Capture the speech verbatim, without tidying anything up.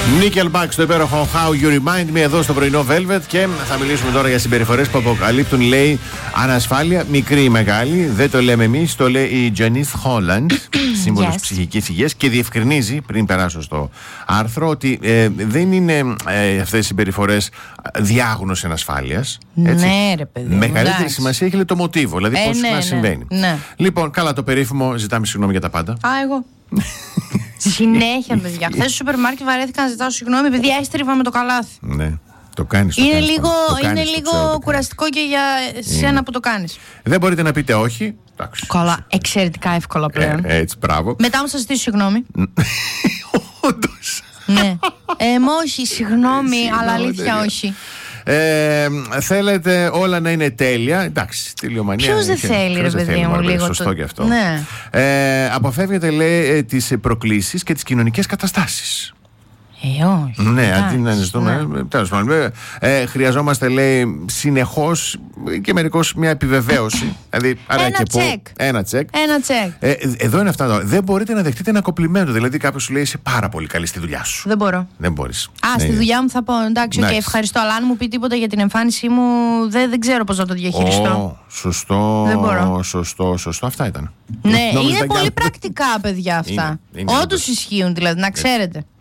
Nickelback στο υπέροχο How You Remind Me εδώ στο πρωινό Velvet. Και θα μιλήσουμε τώρα για συμπεριφορές που αποκαλύπτουν, λέει, ανασφάλεια, μικρή ή μεγάλη. Δεν το λέμε εμείς, το λέει η Janice Holland, σύμβολος yes. ψυχικής υγείας, και διευκρινίζει, πριν περάσω στο άρθρο, ότι ε, δεν είναι ε, αυτές οι συμπεριφορές διάγνωση ανασφάλειας. Έτσι. Ναι, ρε παιδί. Μεγαλύτερη εντάξει. σημασία έχει το μοτίβο, δηλαδή ε, πώς ναι, να ναι, συμβαίνει. Ναι. Λοιπόν, καλά, το περίφημο ζητάμε συγγνώμη για τα πάντα. Α, εγώ. Συνέχεια, παιδιά. Χθες στο σούπερ μάρκετ βαρέθηκα να ζητάω συγγνώμη επειδή έστριβα με το καλάθι. Ναι, το κάνεις. Είναι κάνεις, λίγο, το κάνεις, είναι το λίγο ξέρω, κουραστικό και για σένα είναι. Που το κάνεις. Δεν μπορείτε να πείτε όχι. Εντάξει. Καλά, εξαιρετικά εύκολα πλέον. Ε, έτσι, μπράβο. Μετά μου σας ζητήσω συγγνώμη. Όντως. Ναι. Ε, όχι, συγγνώμη, αλλά αλήθεια όχι. Ε, θέλετε όλα να είναι τέλεια. Εντάξει, τελειομανία. Ποιος δεν θέλει, ρε παιδί μου, λίγο. Σωστό το... και αυτό. Ναι. Ε, αποφεύγετε, λέει, τις προκλήσεις και τις κοινωνικές καταστάσεις. Ε, όχι. Ναι, αντί να ζητούμε. Ναι. Τέλος πάντων. Ε, χρειαζόμαστε, λέει, συνεχώς και μερικώς μια επιβεβαίωση. Δηλαδή, άρα ένα, και τσεκ. Που, ένα τσεκ. Ένα τσεκ. Ε, εδώ είναι αυτά. Δεν μπορείτε να δεχτείτε ένα κομπλιμέντο. Δηλαδή, κάποιος σου λέει είσαι πάρα πολύ καλή στη δουλειά σου. Δεν μπορώ. Δεν μπορείς. Α, ναι, στη δουλειά μου θα πω εντάξει, okay, ευχαριστώ. Αλλά αν μου πει τίποτα για την εμφάνισή μου, δεν, δεν ξέρω πώς να το διαχειριστώ. Oh, σωστό. Δεν μπορώ. Σωστό, σωστό. Αυτά ήταν. Ναι, είναι πολύ πρακτικά, παιδιά αυτά. Όντως ισχύουν, δηλαδή, να ξέρετε.